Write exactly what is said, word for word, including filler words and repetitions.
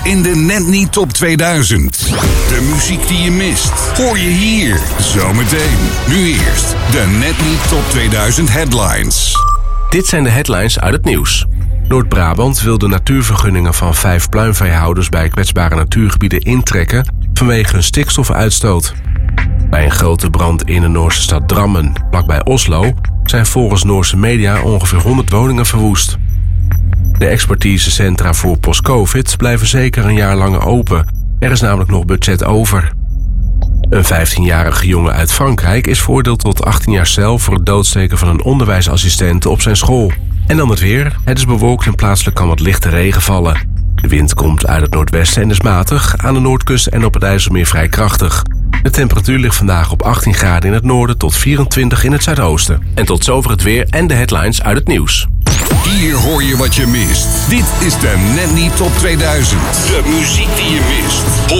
in de Net Niet Top tweeduizend. De muziek die je mist, hoor je hier. Zometeen. Nu eerst de Net Niet Top tweeduizend headlines. Dit zijn de headlines uit het nieuws. Noord-Brabant wil de natuurvergunningen van vijf pluimveehouders bij kwetsbare natuurgebieden intrekken vanwege hun stikstofuitstoot. Bij een grote brand in de Noorse stad Drammen, vlakbij Oslo, zijn volgens Noorse media ongeveer honderd woningen verwoest. De expertisecentra voor post-covid blijven zeker een jaar lang open. Er is namelijk nog budget over. Een vijftienjarige jongen uit Frankrijk is veroordeeld tot achttien jaar cel voor het doodsteken van een onderwijsassistente op zijn school. En dan het weer. Het is bewolkt en plaatselijk kan wat lichte regen vallen. De wind komt uit het noordwesten en is matig, aan de noordkust en op het IJsselmeer vrij krachtig. De temperatuur ligt vandaag op achttien graden in het noorden tot vierentwintig in het zuidoosten. En tot zover het weer en de headlines uit het nieuws. Hier hoor je wat je mist. Dit is de Net Niet Top tweeduizend. De muziek die je mist.